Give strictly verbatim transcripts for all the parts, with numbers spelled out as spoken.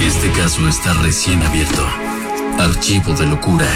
Este caso está recién abierto. Archivo de locura.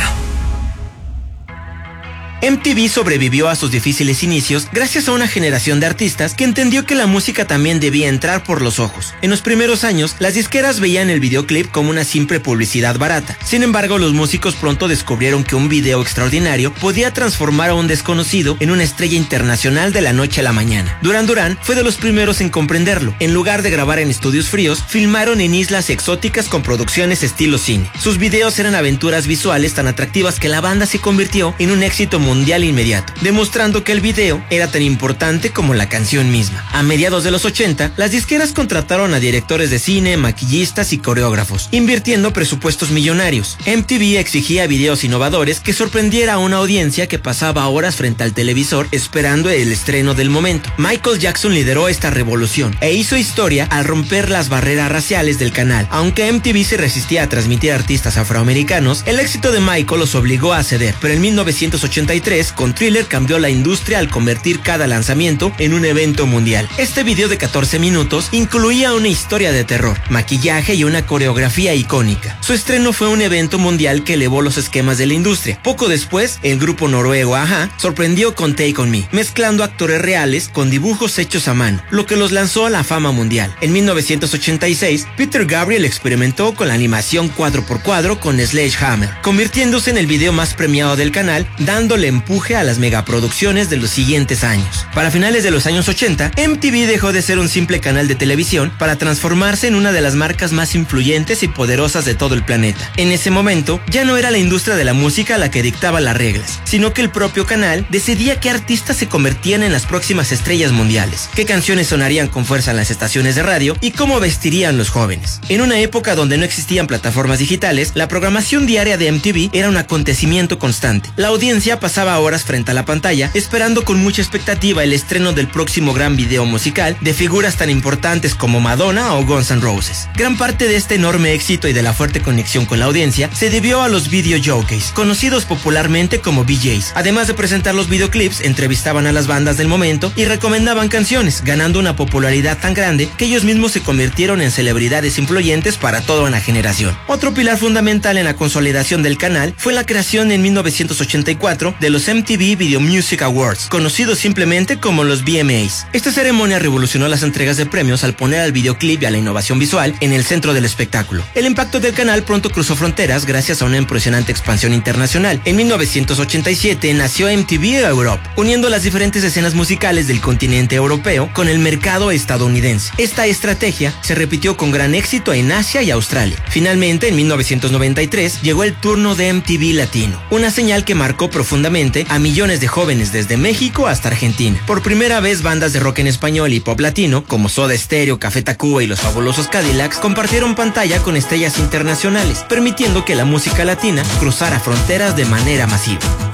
M T V sobrevivió a sus difíciles inicios gracias a una generación de artistas que entendió que la música también debía entrar por los ojos. En los primeros años, las disqueras veían el videoclip como una simple publicidad barata. Sin embargo, los músicos pronto descubrieron que un video extraordinario podía transformar a un desconocido en una estrella internacional de la noche a la mañana. Duran Duran fue de los primeros en comprenderlo. En lugar de grabar en estudios fríos, filmaron en islas exóticas con producciones estilo cine. Sus videos eran aventuras visuales tan atractivas que la banda se convirtió en un éxito mundial mundial inmediato, demostrando que el video era tan importante como la canción misma. A mediados de los ochenta, las disqueras contrataron a directores de cine, maquillistas y coreógrafos, invirtiendo presupuestos millonarios. M T V exigía videos innovadores que sorprendiera a una audiencia que pasaba horas frente al televisor esperando el estreno del momento. Michael Jackson lideró esta revolución e hizo historia al romper las barreras raciales del canal. Aunque M T V se resistía a transmitir artistas afroamericanos, el éxito de Michael los obligó a ceder, pero en mil novecientos ochenta y tres, con Thriller cambió la industria al convertir cada lanzamiento en un evento mundial. Este video de catorce minutos incluía una historia de terror, maquillaje y una coreografía icónica. Su estreno fue un evento mundial que elevó los esquemas de la industria. Poco después, el grupo noruego a-ha sorprendió con Take On Me, mezclando actores reales con dibujos hechos a mano, lo que los lanzó a la fama mundial. En mil novecientos ochenta y seis, Peter Gabriel experimentó con la animación cuadro por cuadro con Sledgehammer, convirtiéndose en el video más premiado del canal, dándole empuje a las megaproducciones de los siguientes años. Para finales de los años ochenta, M T V dejó de ser un simple canal de televisión para transformarse en una de las marcas más influyentes y poderosas de todo el planeta. En ese momento, ya no era la industria de la música la que dictaba las reglas, sino que el propio canal decidía qué artistas se convertían en las próximas estrellas mundiales, qué canciones sonarían con fuerza en las estaciones de radio y cómo vestirían los jóvenes. En una época donde no existían plataformas digitales, la programación diaria de M T V era un acontecimiento constante. La audiencia pasaba horas frente a la pantalla, esperando con mucha expectativa el estreno del próximo gran video musical de figuras tan importantes como Madonna o Guns N' Roses. Gran parte de este enorme éxito y de la fuerte conexión con la audiencia se debió a los video jockeys, conocidos popularmente como V Js. Además de presentar los videoclips, entrevistaban a las bandas del momento y recomendaban canciones, ganando una popularidad tan grande que ellos mismos se convirtieron en celebridades influyentes para toda una generación. Otro pilar fundamental en la consolidación del canal fue la creación en mil novecientos ochenta y cuatro de los M T V Video Music Awards, conocidos simplemente como los V M As. Esta ceremonia revolucionó las entregas de premios al poner al videoclip y a la innovación visual en el centro del espectáculo. El impacto del canal pronto cruzó fronteras gracias a una impresionante expansión internacional. En mil novecientos ochenta y siete nació M T V Europe, uniendo las diferentes escenas musicales del continente europeo con el mercado estadounidense. Esta estrategia se repitió con gran éxito en Asia y Australia. Finalmente, en mil novecientos noventa y tres, llegó el turno de M T V Latino, una señal que marcó profundamente a millones de jóvenes desde México hasta Argentina. Por primera vez, bandas de rock en español y pop latino, como Soda Stereo, Café Tacuba y los Fabulosos Cadillacs, compartieron pantalla con estrellas internacionales, permitiendo que la música latina cruzara fronteras de manera masiva.